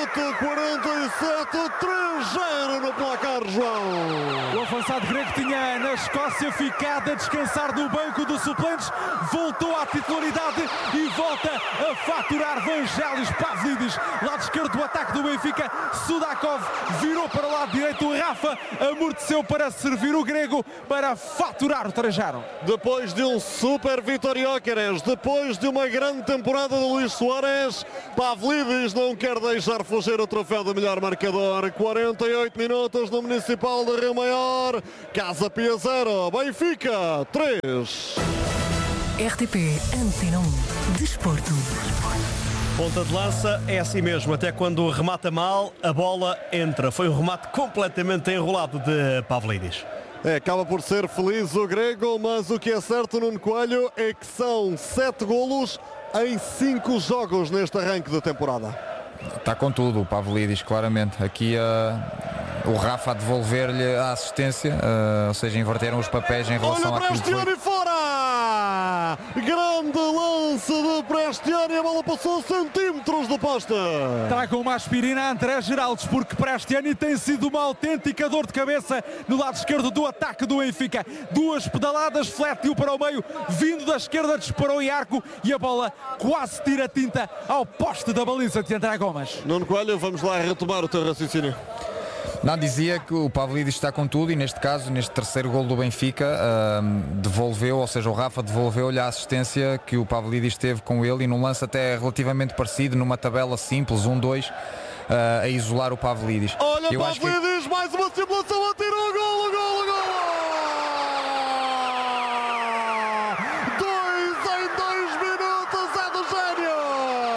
minuto 47, 3-0 no placar, João. O avançado grego tinha na Escócia ficado a descansar no banco dos suplentes, voltou à titularidade e volta a faturar. Vangelis Pavlidis, lado esquerdo do ataque do Benfica. Sudakov virou para o lado direito, o Rafa amorteceu para servir o grego para faturar o 3-0. Depois de um super Vítor Gyökeres, depois de uma grande temporada de Luís Soares, Pavlidis não quer deixar fugir o troféu de melhor marcador. 48 minutos no Municipal de Rio Maior. Casa Pia 0, Benfica 3. RTP Antena 1 Desporto. Ponta de lança é assim mesmo, até quando remata mal, a bola entra. Foi um remate completamente enrolado de Pavlidis. Acaba por ser feliz o grego, mas o que é certo, Nuno Coelho, é que são 7 golos em 5 jogos neste arranque da temporada. Está com tudo o Pavlidis, claramente. Aqui o Rafa a devolver-lhe a assistência, ou seja, inverteram os papéis em relação Olha, àquilo que foi. Prestiani fora! Grande lance de Prestiani, a bola passou centímetros do poste. Tragam uma aspirina a André Geraldes, porque Prestiani tem sido uma autêntica dor de cabeça no lado esquerdo do ataque do Benfica. 2 pedaladas, fletiu para o meio, vindo da esquerda, disparou em arco e a bola quase tira tinta ao poste da baliza de André Gomes. Nuno Coelho, vamos lá retomar o teu raciocínio. Não, dizia que o Pavlidis está com tudo e neste caso, neste terceiro gol do Benfica, devolveu, ou seja, o Rafa devolveu-lhe a assistência que o Pavlidis teve com ele e num lance até relativamente parecido, numa tabela simples, 1-2, a isolar o Pavlidis. Olha, Pavlidis, mais uma simulação a